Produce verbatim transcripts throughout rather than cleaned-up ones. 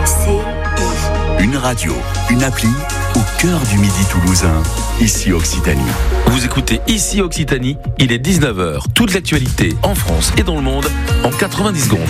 Une radio, une appli au cœur du Midi toulousain, ici Occitanie. Vous écoutez ici Occitanie, il est dix-neuf heures. Toute l'actualité en France et dans le monde en quatre-vingt-dix secondes.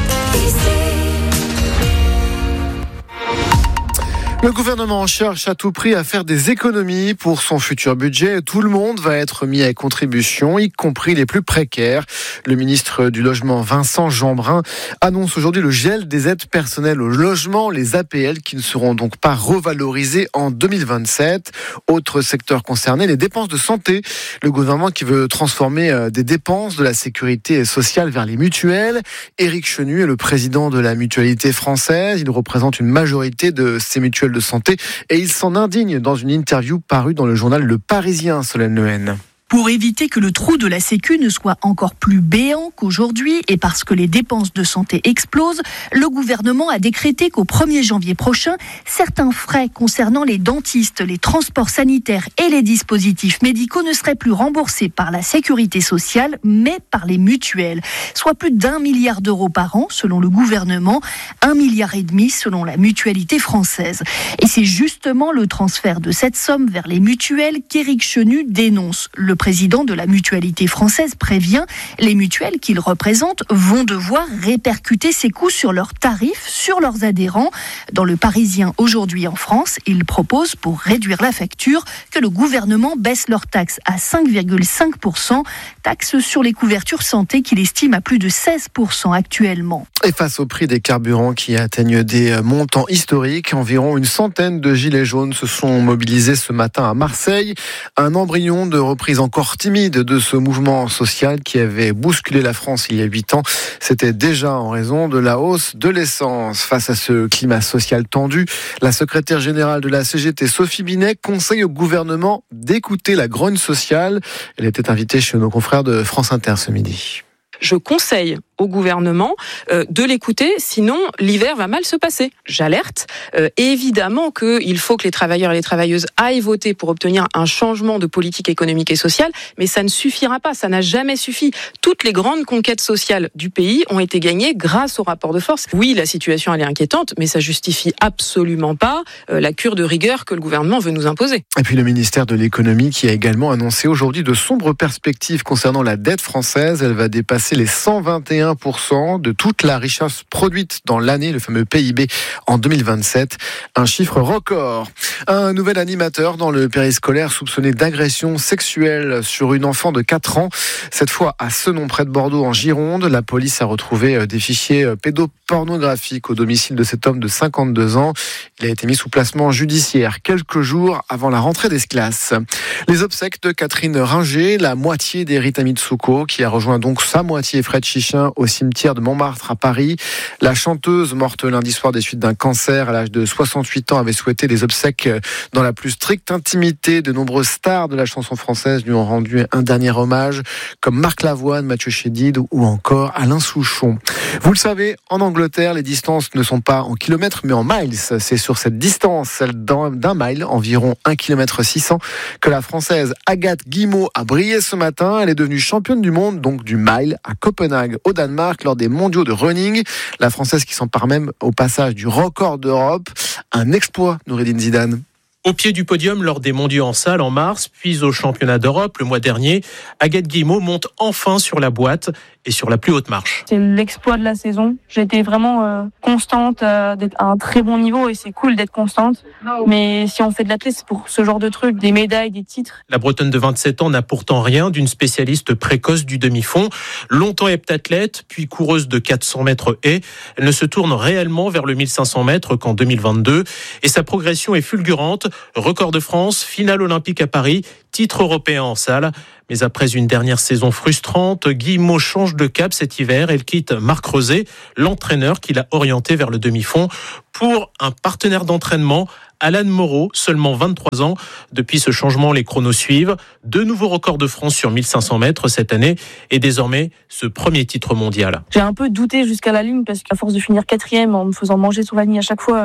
Le gouvernement cherche à tout prix à faire des économies pour son futur budget. Tout le monde va être mis à contribution, y compris les plus précaires. Le ministre du Logement, Vincent Jeanbrun, annonce aujourd'hui le gel des aides personnelles au logement, les A P L, qui ne seront donc pas revalorisées en deux mille vingt-sept. Autre secteur concerné, les dépenses de santé. Le gouvernement qui veut transformer des dépenses de la sécurité sociale vers les mutuelles. Éric Chenu est le président de la Mutualité française. Il représente une majorité de ces mutuelles de santé et il s'en indigne dans une interview parue dans le journal Le Parisien, Solène Lehen. Pour éviter que le trou de la Sécu ne soit encore plus béant qu'aujourd'hui et parce que les dépenses de santé explosent, le gouvernement a décrété qu'au premier janvier prochain, certains frais concernant les dentistes, les transports sanitaires et les dispositifs médicaux ne seraient plus remboursés par la sécurité sociale, mais par les mutuelles. Soit plus d'un milliard d'euros par an, selon le gouvernement, un milliard et demi selon la Mutualité française. Et c'est justement le transfert de cette somme vers les mutuelles qu'Éric Chenu dénonce. Le Le président de la Mutualité française prévient, les mutuelles qu'il représente vont devoir répercuter ces coûts sur leurs tarifs, sur leurs adhérents. Dans Le Parisien aujourd'hui en France, il propose pour réduire la facture que le gouvernement baisse leurs taxes à cinq virgule cinq pour cent, taxes sur les couvertures santé qu'il estime à plus de seize pour cent actuellement. Et face au prix des carburants qui atteignent des montants historiques, environ une centaine de gilets jaunes se sont mobilisés ce matin à Marseille. Un embryon de reprise en encore timide de ce mouvement social qui avait bousculé la France il y a huit ans. C'était déjà en raison de la hausse de l'essence. Face à ce climat social tendu, la secrétaire générale de la C G T, Sophie Binet, conseille au gouvernement d'écouter la grogne sociale. Elle était invitée chez nos confrères de France Inter ce midi. Je conseille au gouvernement euh, de l'écouter, sinon l'hiver va mal se passer. J'alerte. Euh, évidemment qu'il faut que les travailleurs et les travailleuses aillent voter pour obtenir un changement de politique économique et sociale, mais ça ne suffira pas, ça n'a jamais suffi. Toutes les grandes conquêtes sociales du pays ont été gagnées grâce au rapport de force. Oui, la situation elle est inquiétante, mais ça justifie absolument pas euh, la cure de rigueur que le gouvernement veut nous imposer. Et puis le ministère de l'économie qui a également annoncé aujourd'hui de sombres perspectives concernant la dette française. Elle va dépasser les cent vingt et un pour cent de toute la richesse produite dans l'année, le fameux P I B, en deux mille vingt-sept. Un chiffre record. Un nouvel animateur dans le périscolaire soupçonné d'agression sexuelle sur une enfant de quatre ans. Cette fois à Senon, près de Bordeaux, en Gironde. La police a retrouvé des fichiers pédopornographiques au domicile de cet homme de cinquante-deux ans. Il a été mis sous placement judiciaire quelques jours avant la rentrée des classes. Les obsèques de Catherine Ringer, la moitié des Rita Mitsuko, qui a rejoint donc sa moitié Fred Chichin au cimetière de Montmartre à Paris. La chanteuse, morte lundi soir des suites d'un cancer à l'âge de soixante-huit ans, avait souhaité des obsèques dans la plus stricte intimité. De nombreuses stars de la chanson française lui ont rendu un dernier hommage, comme Marc Lavoine, Mathieu Chédid ou encore Alain Souchon. Vous le savez, en Angleterre, les distances ne sont pas en kilomètres mais en miles. C'est sur cette distance, celle d'un, d'un mile, environ un kilomètre six cents, que la Française Agathe Guimau a brillé ce matin. Elle est devenue championne du monde, donc du mile, à Copenhague, au Danemark, lors des mondiaux de running. La Française qui s'empare même au passage du record d'Europe. Un exploit, Noureddine Zidane. Au pied du podium lors des mondiaux en salle en mars, puis au championnat d'Europe le mois dernier, Agathe Guimau monte enfin sur la boîte et sur la plus haute marche. C'est l'exploit de la saison. J'ai été vraiment euh, constante, euh, d'être à un très bon niveau et c'est cool d'être constante. Mais si on fait de l'athlète, c'est pour ce genre de trucs, des médailles, des titres. La Bretonne de vingt-sept ans n'a pourtant rien d'une spécialiste précoce du demi-fond. Longtemps heptathlète, puis coureuse de quatre cents mètres haies, elle ne se tourne réellement vers le mille cinq cents mètres qu'en deux mille vingt-deux. Et sa progression est fulgurante. Record de France, finale olympique à Paris, titre européen en salle. Mais après une dernière saison frustrante, Guillemot change de cap cet hiver. Elle quitte Marc Reuzé, l'entraîneur qui l'a orienté vers le demi-fond, pour un partenaire d'entraînement, Alan Moreau, seulement vingt-trois ans. Depuis ce changement, les chronos suivent. Deux nouveaux records de France sur mille cinq cents mètres cette année et désormais ce premier titre mondial. J'ai un peu douté jusqu'à la ligne parce qu'à force de finir quatrième en me faisant manger sur la ligne à chaque fois, euh,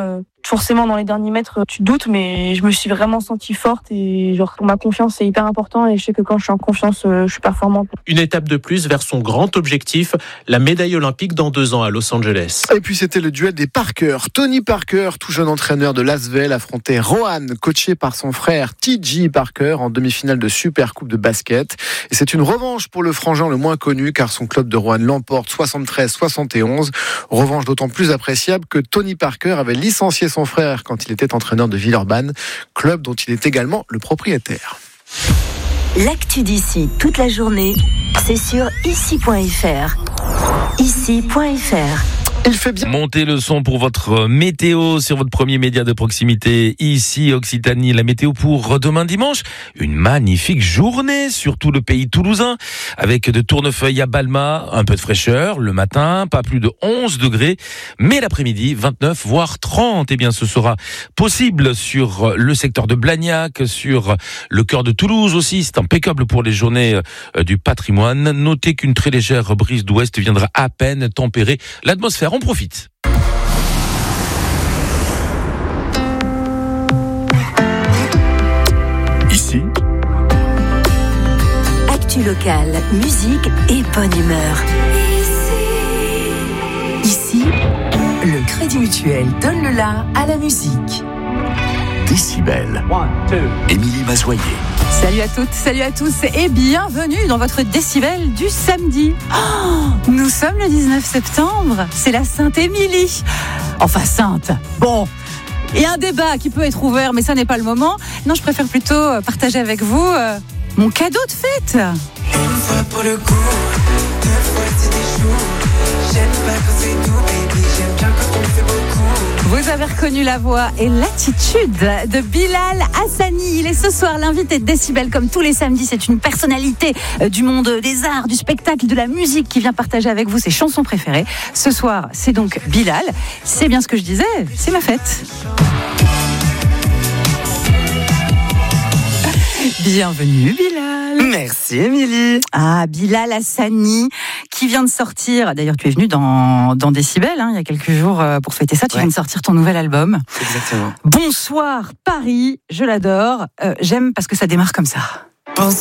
forcément dans les derniers mètres, tu doutes, mais je me suis vraiment sentie forte et genre ma confiance c'est hyper important et je sais que quand je suis en confiance, je suis performante. Une étape de plus vers son grand objectif, la médaille olympique dans deux ans à Los Angeles. Et puis c'était le duel des Parker. Tony Parker, tout jeune entraîneur de Lasvel, affrontait Rohan, coaché par son frère T J Parker en demi-finale de Supercoupe de basket. Et c'est une revanche pour le frangin le moins connu car son club de Rohan l'emporte soixante-treize à soixante et onze. Revanche d'autant plus appréciable que Tony Parker avait licencié son frère quand il était entraîneur de Villeurbanne, club dont il est également le propriétaire. L'actu d'ici toute la journée, c'est sur ici point f r. ici point f r. Il fait bien. Montez le son pour votre météo sur votre premier média de proximité. Ici, Occitanie, la météo pour demain dimanche. Une magnifique journée sur tout le pays toulousain avec de tournefeuilles à Balma, un peu de fraîcheur le matin, pas plus de onze degrés, mais l'après-midi, vingt-neuf voire trente. Eh bien, ce sera possible sur le secteur de Blagnac, sur le cœur de Toulouse aussi. C'est impeccable pour les journées du patrimoine. Notez qu'une très légère brise d'ouest viendra à peine tempérer l'atmosphère. On profite. Ici, Actu locale, musique et bonne humeur. Ici, le Crédit Mutuel donne le la à la musique. Décibel. Émilie Mazoyer. Salut à toutes, salut à tous et bienvenue dans votre décibel du samedi. Oh, nous sommes le dix-neuf septembre, c'est la Sainte-Émilie. Enfin Sainte, bon, il y a un débat qui peut être ouvert mais ça n'est pas le moment. Non, je préfère plutôt partager avec vous euh, mon cadeau de fête. Une fois pour le coup, deux fois c'est des jours. J'aime pas quand c'est tout, baby, j'aime bien quand on fait beaucoup. Vous avez reconnu la voix et l'attitude de Bilal Hassani. Il est ce soir l'invité de Décibel comme tous les samedis. C'est une personnalité du monde des arts, du spectacle, de la musique qui vient partager avec vous ses chansons préférées. Ce soir, c'est donc Bilal. C'est bien ce que je disais, c'est ma fête. Bienvenue Bilal. Merci Émilie. Ah, Bilal Hassani qui vient de sortir, d'ailleurs tu es venu dans, dans Décibel hein, il y a quelques jours pour fêter ça, tu ouais. viens de sortir ton nouvel album. Exactement. Bonsoir Paris, je l'adore, euh, j'aime parce que ça démarre comme ça. Pense